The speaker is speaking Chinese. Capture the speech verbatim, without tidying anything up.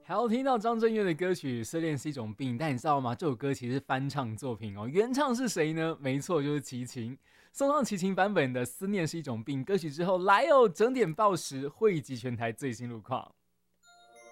还要听到张震岳的歌曲《失恋是一种病》，但你知道吗？这首歌其实是翻唱作品哦，原唱是谁呢？没错，就是齐秦。送上齐秦版本的《思念是一种病》歌曲之后，来哦，整点报时汇集全台最新路况。